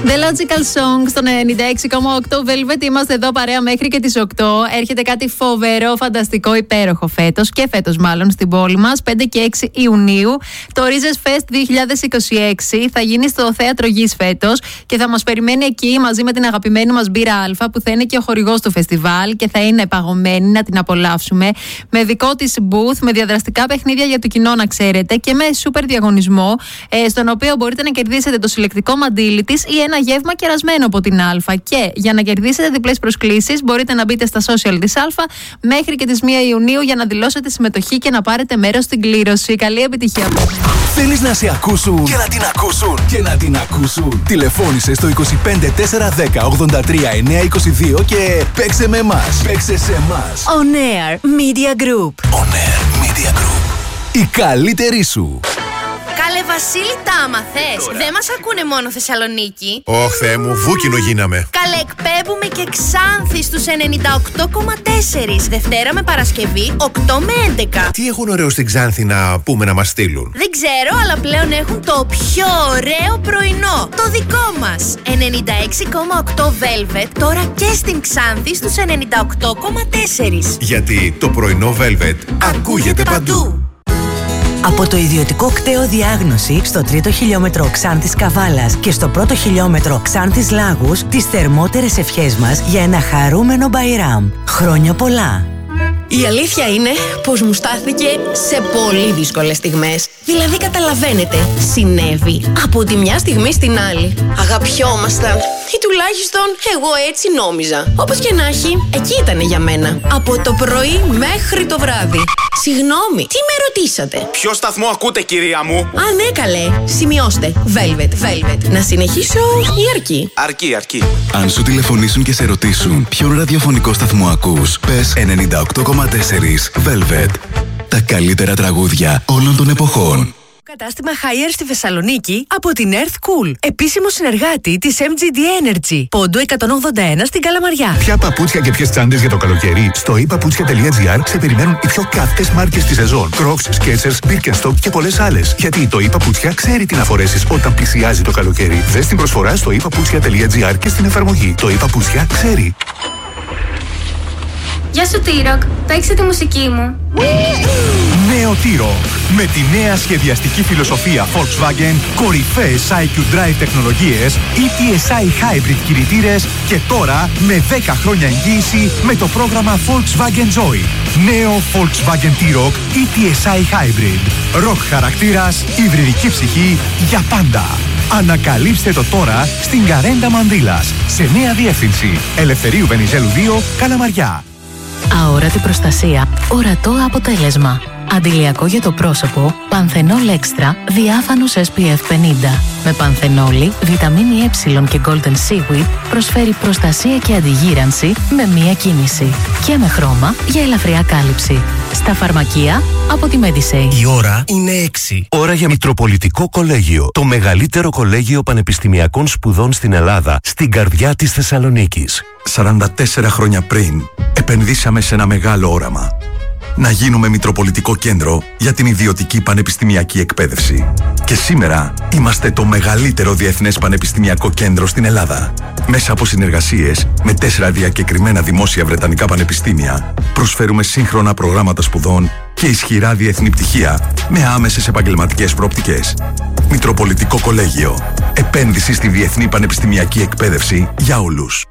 The Logical Song στο 96,8 Velvet. Είμαστε εδώ παρέα μέχρι και τις 8. Έρχεται κάτι φοβερό, φανταστικό, υπέροχο φέτος και φέτος μάλλον στην πόλη μας. 5 και 6 Ιουνίου. Το Rizes Fest 2026 θα γίνει στο Θέατρο Γης φέτος και θα μας περιμένει εκεί μαζί με την αγαπημένη μας μπύρα Α, που θα είναι και ο χορηγός του φεστιβάλ και θα είναι παγωμένη να την απολαύσουμε. Με δικό της booth, με διαδραστικά παιχνίδια για το κοινό, να ξέρετε, και με super διαγωνισμό, στον οποίο μπορείτε να κερδίσετε το συλλεκτικό μαντίλι της ή ένα γεύμα κερασμένο από την Α. Και για να κερδίσετε διπλές προσκλήσεις, μπορείτε να μπείτε στα social της Α μέχρι και τις 1 Ιουνίου για να δηλώσετε συμμετοχή και να πάρετε μέρος στην κλήρωση. Καλή επιτυχία. Θέλεις να σε ακούσουν και να την ακούσουν και να την ακούσουν? Τηλεφώνησε στο 25 410 83 922 και παίξε με εμάς. Παίξε σε εμάς. On Air Media Group. On Air Media Group. Η καλύτερη σου. Καλέ Βασίλη, τα άμαθες. Δεν μας ακούνε μόνο Θεσσαλονίκη. Ωχ, Θεέ μου, βούκινο γίναμε. Καλέ, εκπέμπουμε και Ξάνθη στους 98,4. Δευτέρα με Παρασκευή, 8 με 11. Τι έχουν ωραίο στην Ξάνθη να πούμε να μας στείλουν? Δεν ξέρω, αλλά πλέον έχουν το πιο ωραίο πρωινό. Το δικό μας. 96,8 Velvet, τώρα και στην Ξάνθη στους 98,4. Γιατί το πρωινό Velvet ακούγεται παντού. Από το ιδιωτικό κτέο Διάγνωση στο 3ο χιλιόμετρο Ξάνθης Καβάλας και στο 1ο χιλιόμετρο Ξάνθης Λάγους, τις θερμότερες ευχές μας για ένα χαρούμενο Μπαϊράμ. Χρόνια πολλά! Η αλήθεια είναι πως μου στάθηκε σε πολύ δύσκολες στιγμές. Δηλαδή, καταλαβαίνετε, συνέβη από τη μια στιγμή στην άλλη. Αγαπιόμασταν, ή τουλάχιστον εγώ έτσι νόμιζα. Όπως και να έχει, εκεί ήτανε για μένα. Από το πρωί μέχρι το βράδυ. Συγγνώμη, τι με ρωτήσατε? Ποιο σταθμό ακούτε, κυρία μου? Α, ναι, καλέ. Σημειώστε. Velvet. Να συνεχίσω ή αρκεί? Αρκεί. Αν σου τηλεφωνήσουν και σε ρωτήσουν ποιον ραδιοφωνικό σταθμό ακούς, πες 98,4 Velvet. Τα καλύτερα τραγούδια όλων των εποχών. Κατάστημα Haier στη Θεσσαλονίκη από την Earth Cool. Επίσημο συνεργάτη της MGD Energy. Πόντου 181 στην Καλαμαριά. Ποια παπούτσια και ποιες τσάντες για το καλοκαίρι? Στο ePaputsια.gr σε περιμένουν οι πιο κάθετες μάρκες της σεζόν. Crocs, Skechers, Birkenstock και πολλές άλλες. Γιατί το ePaputsια ξέρει τι να φορέσεις όταν πλησιάζει το καλοκαίρι. Δες την προσφορά στο ePaputsια.gr και στην εφαρμογή. Το ePaputsια ξέρει. Γεια σου T-Rock, παίξε τη μουσική μου. Νέο T-Rock. Με τη νέα σχεδιαστική φιλοσοφία Volkswagen, κορυφαίες IQ Drive τεχνολογίες, ETSI Hybrid κινητήρες και τώρα με 10 χρόνια εγγύηση με το πρόγραμμα Volkswagen Joy. Νέο Volkswagen T-Rock ETSI Hybrid. Rock χαρακτήρας, υβριδική ψυχή για πάντα. Ανακαλύψτε το τώρα στην Καρέντα Μανδύλας, σε νέα διεύθυνση Ελευθερίου Βενιζέλου 2, Καλαμαριά. Αόρατη προστασία, ορατό αποτέλεσμα. Αντιλιακό για το πρόσωπο, Πανθενόλ Extra, διάφανος SPF 50. Με πανθενόλη, βιταμίνη Ε και Golden Seaweed προσφέρει προστασία και αντιγύρανση με μία κίνηση. Και με χρώμα για ελαφριά κάλυψη. Στα φαρμακεία από τη Medisay. Η ώρα είναι 6. Ώρα για Μητροπολιτικό Κολέγιο. Το μεγαλύτερο κολέγιο πανεπιστημιακών σπουδών στην Ελλάδα, στην καρδιά της Θεσσαλονίκης. 44 χρόνια πριν, επενδύσαμε σε ένα μεγάλο όραμα. Να γίνουμε Μητροπολιτικό Κέντρο για την ιδιωτική πανεπιστημιακή εκπαίδευση. Και σήμερα είμαστε το μεγαλύτερο διεθνές πανεπιστημιακό κέντρο στην Ελλάδα. Μέσα από συνεργασίες με 4 διακεκριμένα δημόσια βρετανικά πανεπιστήμια, προσφέρουμε σύγχρονα προγράμματα σπουδών και ισχυρά διεθνή πτυχία με άμεσες επαγγελματικές προοπτικές. Μητροπολιτικό Κολέγιο. Επένδυση στη διεθνή πανεπιστημιακή εκπαίδευση για όλους.